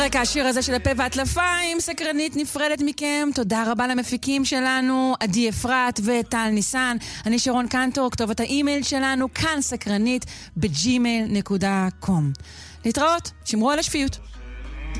ברקע השיר הזה של הפה והטלפיים, סקרנית נפרדת מכם. תודה רבה למפיקים שלנו, עדי אפרת וטל ניסן. אני שרון קנטור, כתובת האימייל שלנו כאן סקרנית ב@gmail.com. להתראות, שמרו על השפיות.